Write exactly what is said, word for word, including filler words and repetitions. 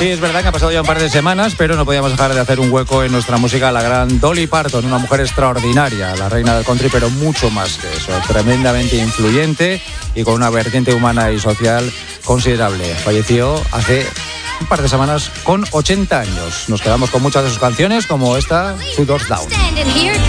Sí, es verdad que ha pasado ya un par de semanas, pero no podíamos dejar de hacer un hueco en nuestra música a la gran Dolly Parton, una mujer extraordinaria, la reina del country, pero mucho más que eso, tremendamente influyente y con una vertiente humana y social considerable. Falleció hace un par de semanas con ochenta años. Nos quedamos con muchas de sus canciones, como esta, Two Doors Down.